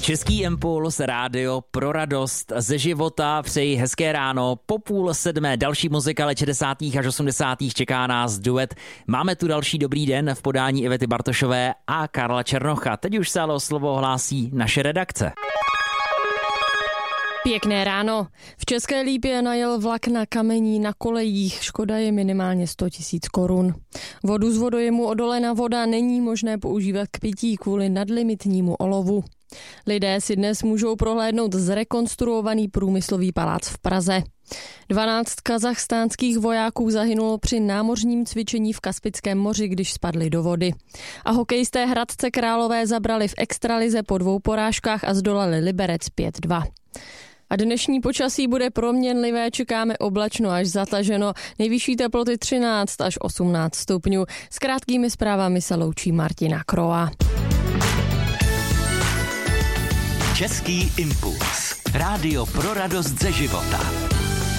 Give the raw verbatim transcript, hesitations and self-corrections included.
Český impuls, rádio pro radost ze života, přeji hezké ráno, po půl sedmé další muzika let šedesátých až osmdesátých čeká nás duet. Máme tu další dobrý den v podání Ivety Bartošové a Karla Černocha. Teď už se ale o slovo hlásí naše redakce. Pěkné ráno. V České Lípě najel vlak na kamení na kolejích. Škoda je minimálně sto tisíc korun. Vodu z vodojemu Odolena voda není možné používat k pití kvůli nadlimitnímu olovu. Lidé si dnes můžou prohlédnout zrekonstruovaný průmyslový palác v Praze. dvanáct kazachstánských vojáků zahynulo při námořním cvičení v Kaspickém moři, když spadli do vody. A hokejisté Hradce Králové zabrali v extralize po dvou porážkách a zdolali Liberec pět dva. A dnešní počasí bude proměnlivé, čekáme oblačno až zataženo, nejvyšší teploty třináct až osmnáct stupňů. S krátkými zprávami se loučí Martina Kroa. Český impuls. Rádio pro radost ze života.